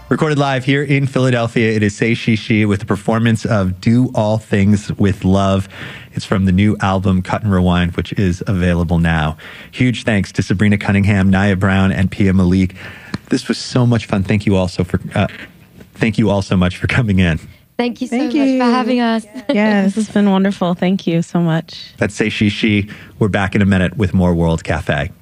Recorded live here in Philadelphia, it is Say She She with the performance of Do All Things with Love. It's from the new album Cut and Rewind, which is available now. Huge thanks to Sabrina Cunningham, Naya Brown, and Pia Malik. This was so much fun. Thank you all so much for coming in. Thank you so much for having us. Yeah, this has been wonderful. Thank you so much. That's Say She She. We're back in a minute with more World Cafe.